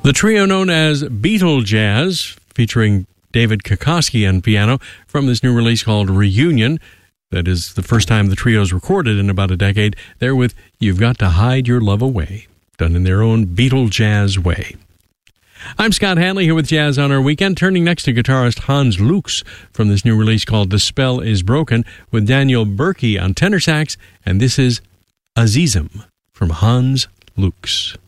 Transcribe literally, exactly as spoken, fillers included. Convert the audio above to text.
The trio known as Beatle Jazz, featuring David Kokoski on piano, from this new release called Reunion. That is the first time the trio's recorded in about a decade. They're with You've Got to Hide Your Love Away, done in their own Beatle Jazz way. I'm Scott Hanley here with Jazz on Our Weekend, turning next to guitarist Hans Lux from this new release called The Spell is Broken, with Daniel Berkey on tenor sax, and this is Azizim from Hans Lux.